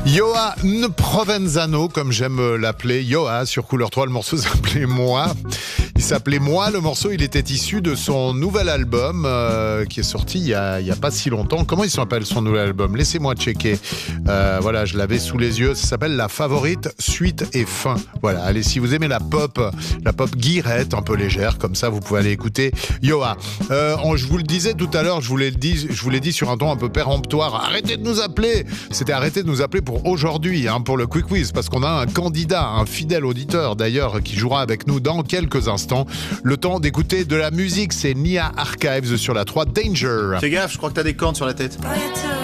Yoa Provenzano, comme j'aime l'appeler, Yoa sur Couleur 3, le morceau s'appelait Moi. Il s'appelait Moi, le morceau il était issu de son nouvel album qui est sorti il y a pas si longtemps. Comment il s'appelle son nouvel album? Laissez-moi checker. Voilà, je l'avais sous les yeux. Ça s'appelle La Favorite, Suite et Fin. Voilà, allez, si vous aimez la pop guirette, un peu légère, comme ça vous pouvez aller écouter Yoa. Je vous le disais tout à l'heure, je vous l'ai dit sur un ton un peu péremptoire. Arrêtez de nous appeler. C'était arrêtez de nous appeler pour aujourd'hui, pour le Quick Quiz, parce qu'on a un candidat, un fidèle auditeur d'ailleurs, qui jouera avec nous dans quelques instants. Le temps d'écouter de la musique, c'est Nia Archives sur la 3 Danger. Fais gaffe, je crois que t'as des cornes sur la tête.